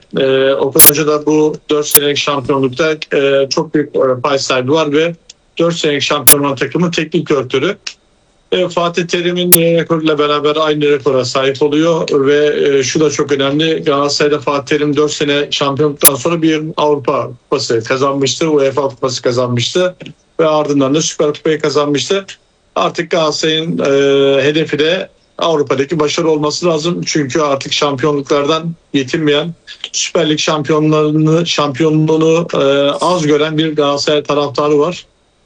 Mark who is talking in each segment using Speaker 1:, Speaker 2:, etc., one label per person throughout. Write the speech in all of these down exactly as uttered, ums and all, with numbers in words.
Speaker 1: E, Okan Hoca da bu dört senelik şampiyonlukta e, çok büyük e, pay sahibi var ve dört senelik şampiyonluğun takımı teknik direktörü. E, Fatih Terim'in rekoruyla beraber aynı rekora sahip oluyor ve e, şu da çok önemli. Galatasaray'da Fatih Terim dört sene şampiyonluktan sonra bir Avrupa Kupası kazanmıştı. UEFA Kupası kazanmıştı ve ardından da Süper Kupayı kazanmıştı. Artık Galatasaray'ın e, hedefi de Avrupa'daki başarı olması lazım. Çünkü artık şampiyonluklardan yetinmeyen, Süper Lig şampiyonlarını, şampiyonluğunu e, az gören bir Galatasaray taraftarı var.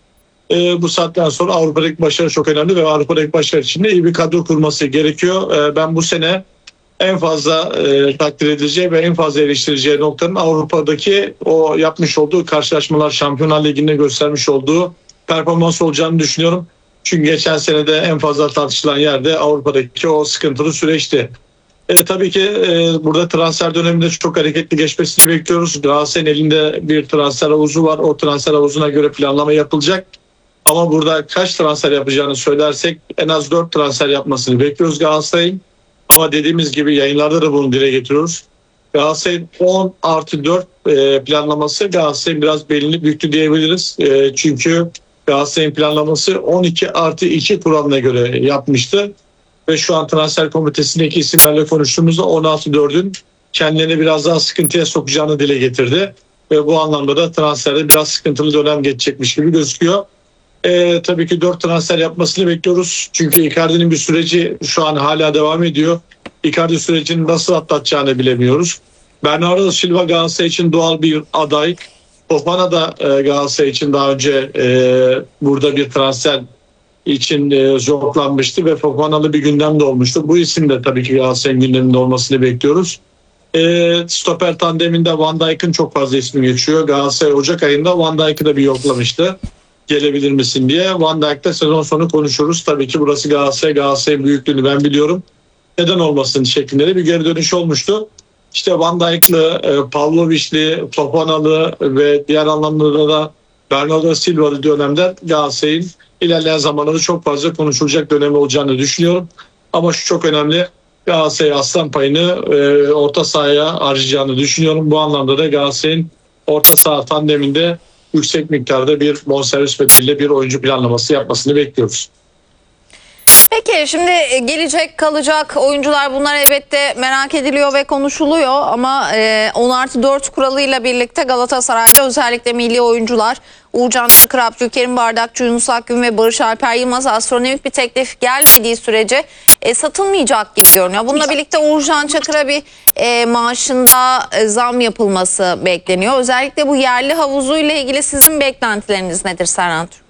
Speaker 1: E, bu saatten sonra Avrupa'daki başarı çok önemli ve Avrupa'daki başarı için de iyi bir kadro kurması gerekiyor. E, ben bu sene en fazla e, takdir edileceği ve en fazla eleştirileceği noktanın Avrupa'daki o yapmış olduğu karşılaşmalar, Şampiyonlar Ligi'nde göstermiş olduğu performans olacağını düşünüyorum. Çünkü geçen senede en fazla tartışılan yerde Avrupa'daki o sıkıntılı süreçti. E, tabii ki e, burada transfer döneminde çok hareketli geçmesini bekliyoruz. Galatasaray'ın elinde bir transfer havuzu var. O transfer havuzuna göre planlama yapılacak. Ama burada kaç transfer yapacağını söylersek en az dört transfer yapmasını bekliyoruz Galatasaray'ın. Ama dediğimiz gibi yayınlarda da bunu dile getiriyoruz. Galatasaray'ın on artı dört e, planlaması Galatasaray'ın biraz belini büktü diyebiliriz. E, çünkü Galatasaray'ın planlaması on iki artı iki kuralına göre yapmıştı. Ve şu an transfer komitesindeki isimlerle konuştuğumuzda on altı dördün kendilerini biraz daha sıkıntıya sokacağını dile getirdi. Ve bu anlamda da transferde biraz sıkıntılı dönem geçecekmiş gibi gözüküyor. Ee, tabii ki dört transfer yapmasını bekliyoruz. Çünkü Icardi'nin bir süreci şu an hala devam ediyor. Icardi sürecini nasıl atlatacağını bilemiyoruz. Bernardo Silva Galatasaray için doğal bir aday. Fofana da e, Galatasaray için daha önce e, burada bir transfer için e, zorlanmıştı ve Fofana'lı bir gündemde olmuştu. Bu isim de tabii ki Galatasaray'ın gündeminde olmasını bekliyoruz. E, stoper tandeminde Van Dijk'ın çok fazla ismi geçiyor. Galatasaray Ocak ayında Van Dijk'ı da bir yoklamıştı. Gelebilir misin diye. Van Dijk'ta sezon sonu konuşuruz. Tabii ki burası Galatasaray. Galatasaray'ın büyüklüğünü ben biliyorum. Neden olmasın şeklinde de bir geri dönüş olmuştu. İşte Van Dijk'lı, Pavlovic'li, Fofana'lı ve diğer anlamda da Bernardo Silva'lı dönemde Galatasaray'ın ilerleyen zamanlarda çok fazla konuşulacak dönemi olacağını düşünüyorum. Ama şu çok önemli. Galatasaray aslan payını e, orta sahaya harcayacağını düşünüyorum. Bu anlamda da Galatasaray'ın orta saha tandeminde yüksek miktarda bir bonservis bedeliyle bir oyuncu planlaması yapmasını bekliyoruz.
Speaker 2: Peki şimdi gelecek kalacak oyuncular, bunlar elbette merak ediliyor ve konuşuluyor ama on artı dört kuralıyla birlikte Galatasaray'da özellikle milli oyuncular Uğurcan Çakır, Abdülkerim Bardakçı, Yunus Akgün ve Barış Alper Yılmaz astronomik bir teklif gelmediği sürece e, satılmayacak gibi görünüyor. Bununla birlikte Uğurcan Çakır'a bir e, maaşında e, zam yapılması bekleniyor. Özellikle bu yerli havuzuyla ilgili sizin beklentileriniz nedir Serhan Türk?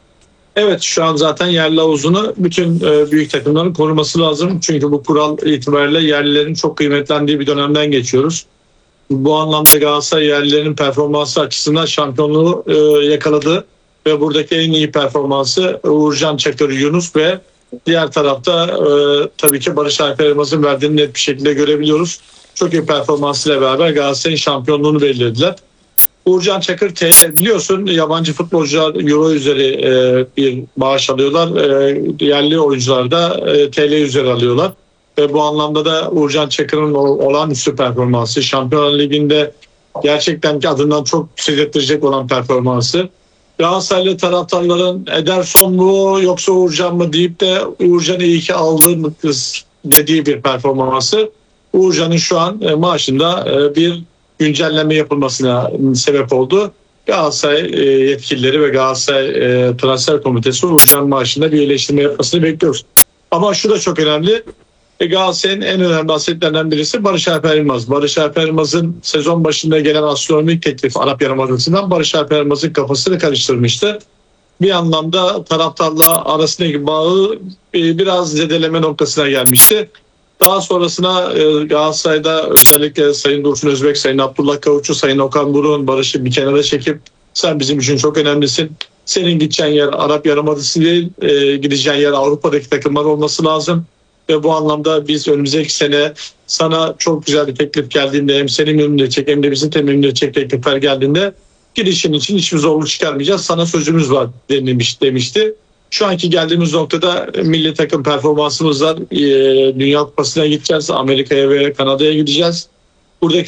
Speaker 1: Evet, şu an zaten yerli havuzunu bütün e, büyük takımların koruması lazım. Çünkü bu kural itibariyle yerlilerin çok kıymetlendiği bir dönemden geçiyoruz. Bu anlamda Galatasaray yerlilerin performansı açısından şampiyonluğu e, yakaladı. Ve buradaki en iyi performansı Uğurcan Çakır, Yunus ve diğer tarafta e, tabii ki Barış Alper Yılmaz'ın verdiğini net bir şekilde görebiliyoruz. Çok iyi performansıyla beraber Galatasaray'ın şampiyonluğunu belirlediler. Uğurcan Çakır T L, biliyorsun yabancı futbolcular euro üzeri e, bir maaş alıyorlar. E, yerli oyuncular da e, T L üzeri alıyorlar. Ve bu anlamda da Uğurcan Çakır'ın olağanüstü performansı, Şampiyonlar Ligi'nde gerçekten adından çok söz ettirecek olan performansı. Galatasaraylı taraftarların Ederson mu yoksa Uğurcan mı deyip de Uğurcan'ı iyi ki aldın kız dediği bir performansı. Uğurcan'ın şu an e, maaşında e, bir güncelleme yapılmasına sebep oldu. Galatasaray yetkilileri ve Galatasaray Transfer Komitesi Uğurcan maaşında bir iyileştirme yapmasını bekliyoruz. Ama şu da çok önemli. Galatasaray'ın en önemli asetlerinden birisi Barış Alper Yılmaz. Barış Alper Yılmaz'ın sezon başında gelen astronomik teklif Arap Yarımadası'ndan Barış Alper Yılmaz'ın kafasını karıştırmıştı. Bir anlamda taraftarla arasındaki bağı biraz zedeleme noktasına gelmişti. Daha sonrasına Galatasaray'da özellikle Sayın Dursun Özbek, Sayın Abdullah Kavuççu, Sayın Okan Buruk'un Barış'ı bir kenara çekip sen bizim için çok önemlisin. Senin gideceğin yer Arap Yarımadası değil, gideceğin yer Avrupa'daki takımlar olması lazım. Ve bu anlamda biz önümüzdeki sene sana çok güzel bir teklif geldiğinde hem senin memnun edecek hem de bizim memnun edecek teklifler geldiğinde gidişin için hiçbir zorluk çıkarmayacağız. Sana sözümüz var denilmiş, demişti. Şu anki geldiğimiz noktada milli takım performansımız var. Dünya Kupası'na gideceğiz. Amerika'ya ve Kanada'ya gideceğiz. Buradaki